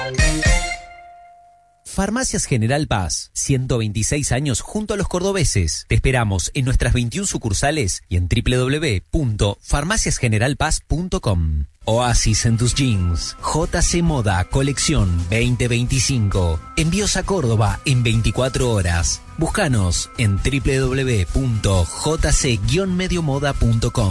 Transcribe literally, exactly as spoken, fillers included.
Farmacias General Paz, ciento veintiséis años junto a los cordobeses. Te esperamos en nuestras veintiuna sucursales y en doble u doble u doble u punto farmacias general paz punto com. Oasis en tus jeans. J C Moda Colección veinte veinticinco. Envíos a Córdoba en veinticuatro horas. Búscanos en doble u doble u doble u punto j c guion medio moda punto com.